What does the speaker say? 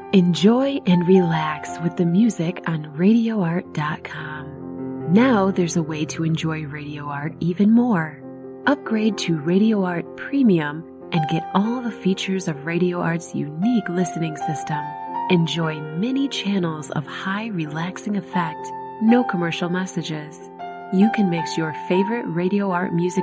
Enjoy and relax with the music on RadioArt.com. Now there's a way to enjoy Radio Art even more. Upgrade to Radio Art Premium and get all the features of Radio Art's unique listening system. Enjoy many channels of high relaxing effect, no commercial messages. You can mix your favorite Radio Art music